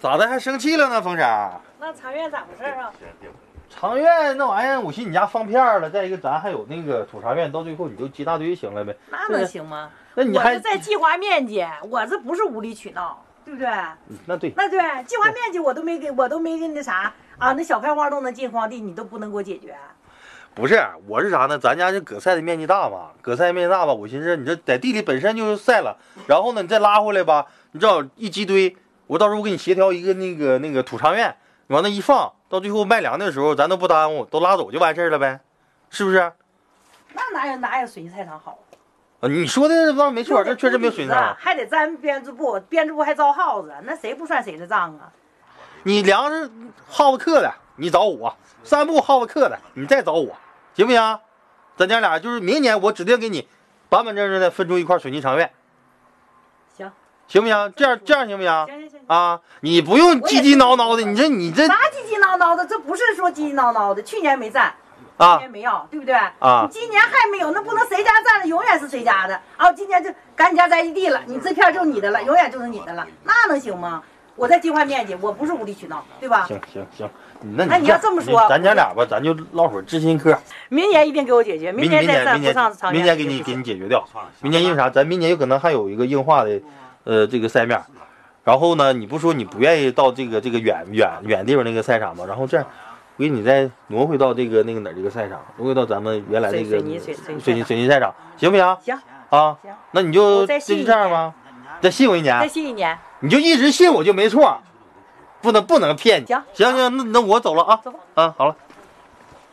咋的还生气了呢，风婶？ 那长院咋回事啊？ 长院那玩意儿，我寻你家放片了，再一个咱还有那个土长院，到最后你就积大堆行了呗。 那能行吗？ 那你还我是在计划面积，我这不是无理取闹，对不对？ 那对， 那对，计划面积我都没给那啥啊，那小开花都能进荒地，你都不能给我解决。 不是，我是啥呢？咱家这葛菜的面积大嘛，葛菜面积大吧，我寻思你这在地里本身就是晒了，然后呢你再拉回来吧，你正好一积堆，我到时候我给你协调一个那个土长院，你往那一放，到最后卖粮的时候咱都不耽误，都拉走就完事儿了呗，是不是？ 那哪有水泥菜场好？ 你说的倒没错，这确实没有水泥菜场， 还得粘编织布，编织布还招耗子，那谁不算谁的账啊？ 你粮食耗子客的，你找我；三步耗子客的，你再找我，行不行？咱家俩就是明年我指定给你板板正正的分出一块水泥长院，行不行？这样行不行？ 行啊，你不用叽叽挠挠的，你这啥叽叽挠挠的？这不是说叽叽挠挠的，去年没占。 啊， 今年没要，对不对？ 啊， 你今年还没有，那不能谁家占了永远是谁家的啊！今年就赶你家在一地了，你这片就是你的了，永远就是你的了，那能行吗？我在计划面积，我不是无理取闹，对吧？ 行，那你要这么说， 咱家俩吧，咱就唠会儿知心嗑。 明年一定给我解决，明年再占不上长明年给你解决掉。明年因为啥？咱明年有可能还有一个硬化的，这个赛面。然后呢，你不说你不愿意到这个远地方那个赛场吗？然后这样。我给你再挪回到那个哪儿这个赛场，挪回到咱们原来那个水泥赛场，行不行？ 行啊， 行， 那你就这样吧，再信我一年， 再信一年， 你就一直信我就没错，不能骗你。 行， 那我走了啊， 走吧。 啊，好了。